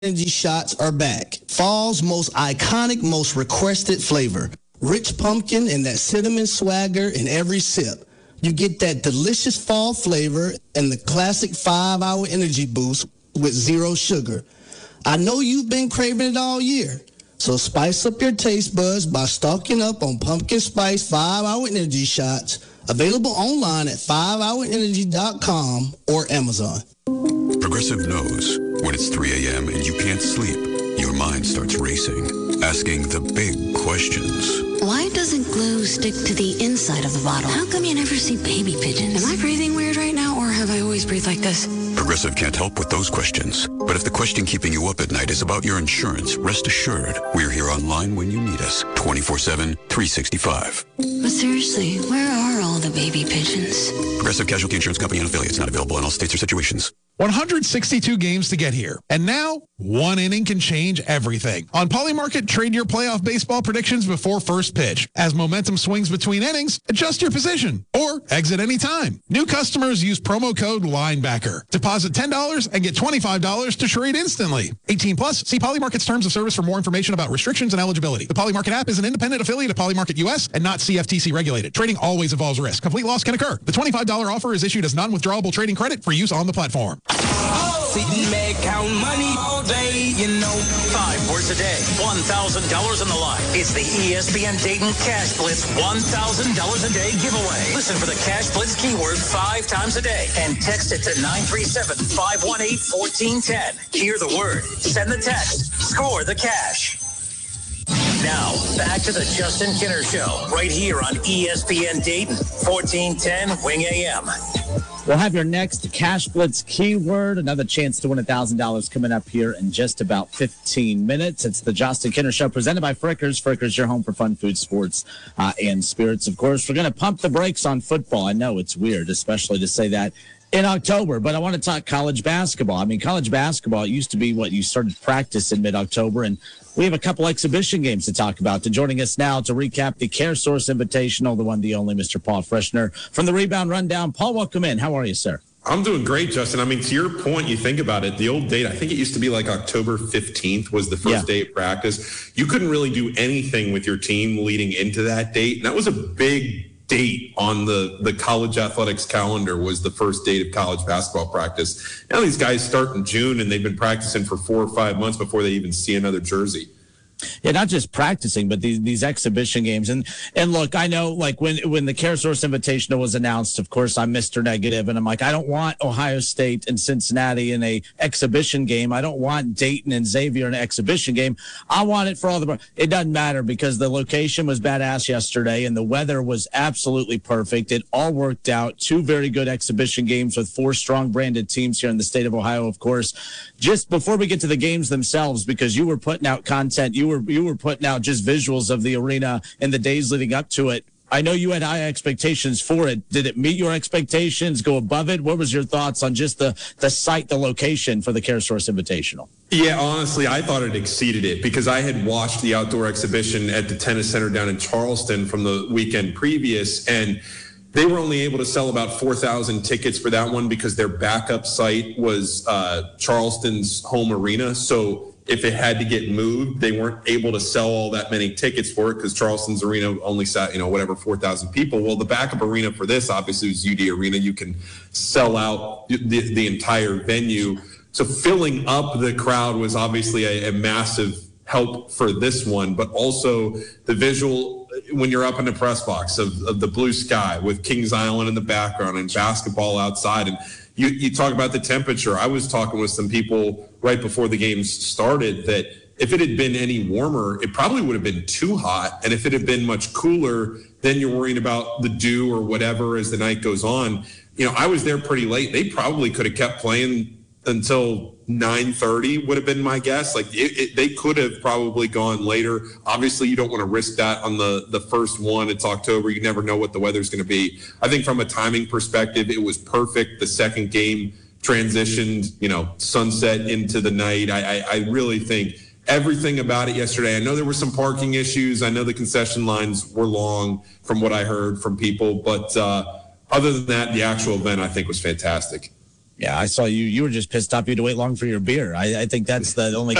Energy shots are back. Fall's most iconic, most requested flavor. Rich pumpkin and that cinnamon swagger in every sip. You get that delicious fall flavor and the classic 5-hour energy boost with zero sugar. I know you've been craving it all year. So spice up your taste buds by stocking up on pumpkin spice 5-hour energy shots. Available online at 5hourenergy.com or Amazon. Progressive knows when it's 3 a.m. and you can't sleep, your mind starts racing, asking the big questions. Why doesn't glue stick to the inside of the bottle? How come you never see baby pigeons? Am I breathing weird right now, or have I always breathed like this? Progressive can't help with those questions. But if the question keeping you up at night is about your insurance, rest assured, we're here online when you need us, 24/7, 365. But seriously, where are all the baby pigeons? Progressive Casualty Insurance Company and affiliates, not available in all states or situations. 162 games to get here. And now, one inning can change everything. On Polymarket, trade your playoff baseball predictions before first pitch. As momentum swings between innings, adjust your position or exit anytime. New customers use promo code LINEBACKER. Deposit $10 and get $25 to trade instantly. 18 plus, see Polymarket's terms of service for more information about restrictions and eligibility. The Polymarket app is an independent affiliate of Polymarket US and not CFTC regulated. Trading always involves risk. Complete loss can occur. The $25 offer is issued as non-withdrawable trading credit for use on the platform. Sitting back, count money all day, you know. 5 words a day, $1,000 on the line. It's the ESPN Dayton Cash Blitz $1,000 a day giveaway. Listen for the Cash Blitz keyword 5 times a day and text it to 937-518-1410. Hear the word, send the text, score the cash. Now, back to the Justin Kinner Show, right here on ESPN Dayton, 1410 Wing AM. We'll have your next Cash Blitz keyword. Another chance to win $1,000 coming up here in just about 15 minutes. It's the Justin Kinner Show presented by Frickers. Frickers, your home for fun, food, sports, and spirits. Of course, we're going to pump the brakes on football. I know it's weird, especially to say that in October, but I want to talk college basketball. I mean, college basketball, it used to be what you started practice in mid-October, and we have a couple exhibition games to talk about. Joining us now to recap the CareSource Invitational, the one, the only, Mr. Paul Freshner from the Rebound Rundown. Paul, welcome in. How are you, sir? I'm doing great, Justin. I mean, to your point, you think about it, the old date, I think it used to be like October 15th was the first day of practice. You couldn't really do anything with your team leading into that date, and that was a big date on the college athletics calendar, was the first date of college basketball practice. Now these guys start in June, and they've been practicing for 4 or 5 months before they even see another jersey. Yeah, not just practicing, but these exhibition games. And look, I know, like, when the CareSource Invitational was announced, of course, I'm Mr. Negative, and I'm like, I don't want Ohio State and Cincinnati in a exhibition game. I don't want Dayton and Xavier in an exhibition game. I want it for all the – it doesn't matter, because the location was badass yesterday, and the weather was absolutely perfect. It all worked out. 2 very good exhibition games with 4 strong branded teams here in the state of Ohio, of course. Just before we get to the games themselves, because you were putting out content, you were putting out just visuals of the arena in the days leading up to it. I know you had high expectations for it. Did it meet your expectations, go above it? What was your thoughts on just the site, the location for the CareSource Invitational? Yeah, honestly, I thought it exceeded it, because I had watched the outdoor exhibition at the tennis center down in Charleston from the weekend previous, and they were only able to sell about 4,000 tickets for that one because their backup site was Charleston's home arena. So if it had to get moved, they weren't able to sell all that many tickets for it, because Charleston's arena only sat, 4,000 people. Well, the backup arena for this obviously was UD Arena. You can sell out the entire venue. So filling up the crowd was obviously a massive help for this one, but also the visual when you're up in the press box of the blue sky with Kings Island in the background and basketball outside. And you talk about the temperature. I was talking with some people right before the games started that if it had been any warmer, it probably would have been too hot. And if it had been much cooler, then you're worried about the dew or whatever as the night goes on. I was there pretty late. They probably could have kept playing until 9:30 would have been my guess. Like they could have probably gone later. Obviously, you don't want to risk that on the first one. It's October. You never know what the weather's going to be. I think from a timing perspective, it was perfect. The second game transitioned, sunset into the night. I really think everything about it yesterday. I know there were some parking issues. I know the concession lines were long from what I heard from people. But other than that, the actual event, I think, was fantastic. Yeah, I saw you. You were just pissed off you had to wait long for your beer. I think that's the only